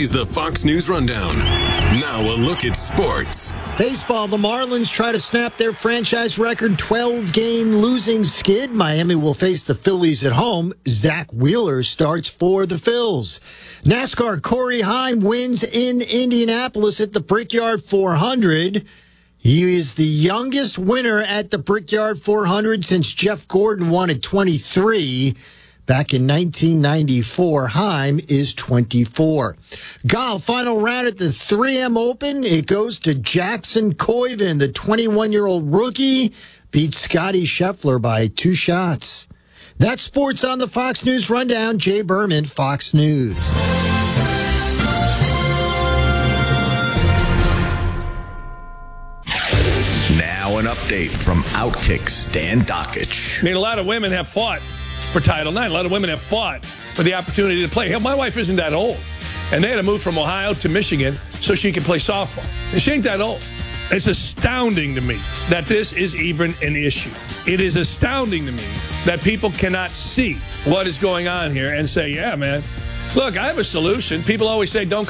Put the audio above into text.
is the Fox News Rundown. Now a look at sports. Baseball, the Marlins try to snap their franchise record 12-game losing skid. Miami will face the Phillies at home. Zach Wheeler starts for the Phils. NASCAR, Corey Heim wins in Indianapolis at the Brickyard 400. He is the youngest winner at the Brickyard 400 since Jeff Gordon won at 23. Back in 1994, Heim is 24. Golf, final round at the 3M Open. It goes to Jackson Koiven, the 21-year-old rookie, beat Scotty Scheffler by 2 shots. That's sports on the Fox News Rundown. Jay Berman, Fox News. Now an update from Outkick Stan Dockich. I mean, a lot of women have fought for Title IX. A lot of women have fought for the opportunity to play. Hell, my wife isn't that old. And they had to move from Ohio to Michigan so she could play softball. And she ain't that old. It's astounding to me that this is even an issue. It is astounding to me that people cannot see what is going on here and say, yeah, man, look, I have a solution. People always say, don't